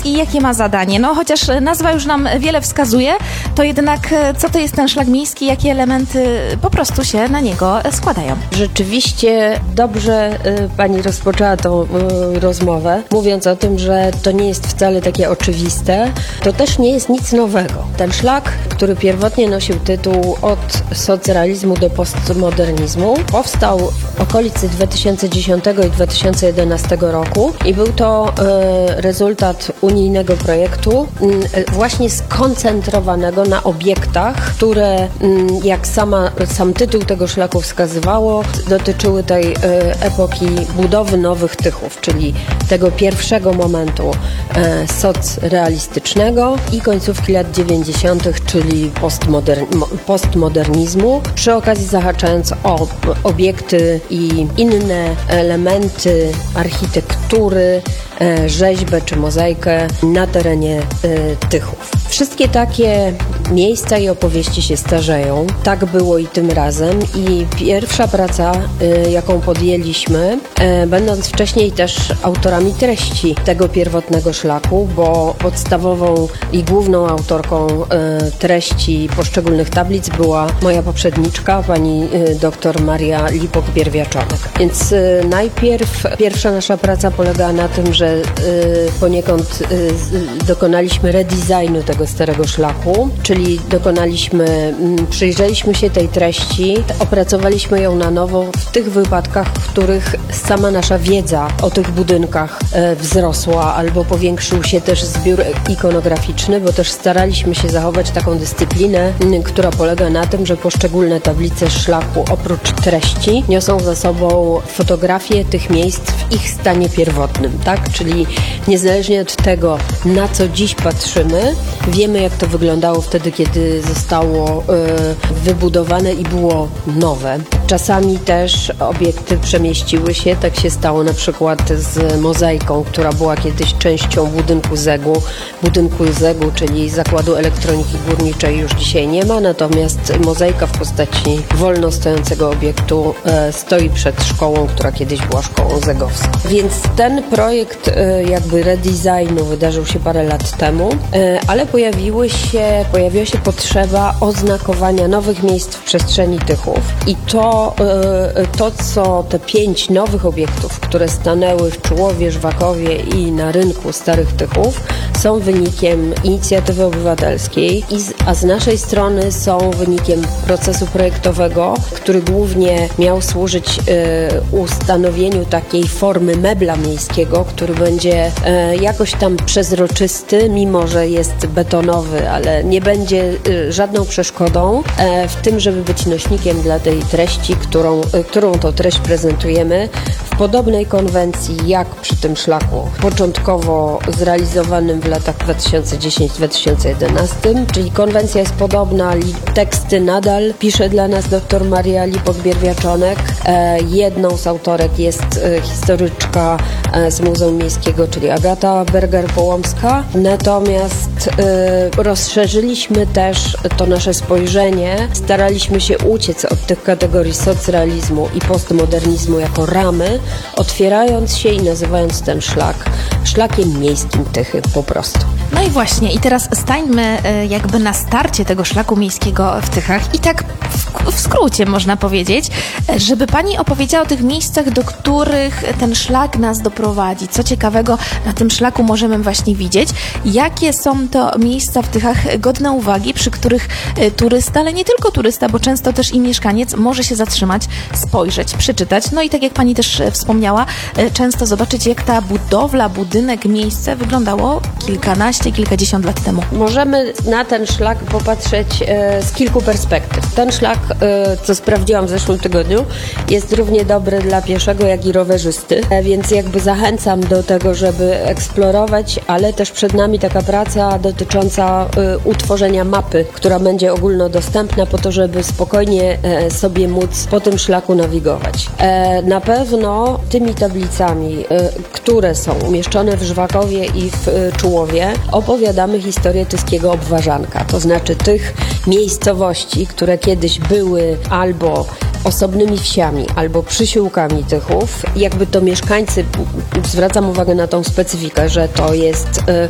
miejski, jakie ma zadanie? No chociaż nazwa już nam wiele wskazuje, to jednak co to jest ten szlak miejski, jakie elementy po prostu się na niego składają? Rzeczywiście dobrze pani rozpoczęła tą rozmowę, mówiąc o tym, że to nie jest wcale takie oczywiste. To też nie jest nic nowego. Ten szlak, który pierwotnie nosił tytuł Od socrealizmu do postmodernizmu, powstał w okolicy 2010 i 2011 roku i był to rezultat unijnego projektu właśnie skoncentrowanego na obiektach, które, jak sam tytuł tego szlaku wskazywało, dotyczyły tej epoki budowy nowych tychów, czyli tego pierwszego momentu socrealistycznego i końcówki lat 90., czyli postmodernizmu, przy okazji zahaczając o obiekty i inne elementy architektury, rzeźbę czy mozaikę na terenie Tychów. Wszystkie takie miejsca i opowieści się starzeją. Tak było i tym razem i pierwsza praca, jaką podjęliśmy, będąc wcześniej też autorami treści tego pierwotnego szlaku, bo podstawową i główną autorką treści poszczególnych tablic była moja poprzedniczka, pani dr Maria Lipok-Bierwiaczonek. Więc najpierw pierwsza nasza praca polegała na tym, że poniekąd dokonaliśmy redesignu tego starego szlaku, czyli przyjrzeliśmy się tej treści, opracowaliśmy ją na nowo w tych wypadkach, w których sama nasza wiedza o tych budynkach wzrosła albo powiększył się też zbiór ikonograficzny, bo też staraliśmy się zachować taką dyscyplinę, która polega na tym, że poszczególne tablice szlaku oprócz treści niosą za sobą fotografie tych miejsc w ich stanie pierwotnym, tak? Czyli niezależnie od tego, na co dziś patrzymy, wiemy, jak to wyglądało wtedy, kiedy zostało wybudowane i było nowe. Czasami też obiekty przemieściły się, tak się stało na przykład z mozaiką, która była kiedyś częścią budynku ZEG-u, czyli Zakładu Elektroniki Górniczej już dzisiaj nie ma, natomiast mozaika w postaci wolno stojącego obiektu stoi przed szkołą, która kiedyś była szkołą zegowską. Więc ten projekt jakby redesignu wydarzył się parę lat temu, ale pojawiła się potrzeba oznakowania nowych miejsc w przestrzeni Tychów i to, co te 5 nowych obiektów, które stanęły w Czułowie, Żwakowie i na rynku Starych Tychów, są wynikiem inicjatywy obywatelskiej, a z naszej strony są wynikiem procesu projektowego, który głównie miał służyć ustanowieniu takiej formy mebla miejskiego, który będzie jakoś tam przezroczysty, mimo że jest betonowy, ale nie będzie żadną przeszkodą w tym, żeby być nośnikiem dla tej treści, którą to treść prezentujemy w podobnej konwencji jak przy tym szlaku początkowo zrealizowanym w latach 2010-2011, czyli konwencja jest podobna, teksty nadal pisze dla nas dr Maria Lipok-Bierwiaczonek. Jedną z autorek jest historyczka z Muzeum Miejskiego, czyli Agata Berger-Połomska. Natomiast rozszerzyliśmy też to nasze spojrzenie, staraliśmy się uciec od tych kategorii socrealizmu i postmodernizmu jako ramy, otwierając się i nazywając ten szlak szlakiem miejskim Tychy po prostu. No i właśnie, i teraz stańmy jakby na starcie tego szlaku miejskiego w Tychach i tak w skrócie można powiedzieć, żeby pani opowiedziała o tych miejscach, do których ten szlak nas doprowadzi. Co ciekawego na tym szlaku możemy właśnie widzieć? Jakie są to miejsca w Tychach godne uwagi, przy których turysta, ale nie tylko turysta, bo często też i mieszkaniec może się zatrzymać, spojrzeć, przeczytać. No i tak jak pani też wspomniała, często zobaczyć, jak ta budowla, budynek, miejsce wyglądało kilkadziesiąt lat temu. Możemy na ten szlak popatrzeć z kilku perspektyw. Ten szlak, co sprawdziłam w zeszłym tygodniu, jest równie dobry dla pieszego, jak i rowerzysty, więc jakby zachęcam do tego, żeby eksplorować, ale też przed nami taka praca dotycząca utworzenia mapy, która będzie ogólnodostępna po to, żeby spokojnie sobie móc po tym szlaku nawigować. Na pewno tymi tablicami, które są umieszczone w Żwakowie i w Czułowie, opowiadamy historię tyskiego obwarzanka, to znaczy tych miejscowości, które kiedyś były albo osobnymi wsiami, albo przysiłkami Tychów. Jakby to mieszkańcy, zwracam uwagę na tą specyfikę, że to jest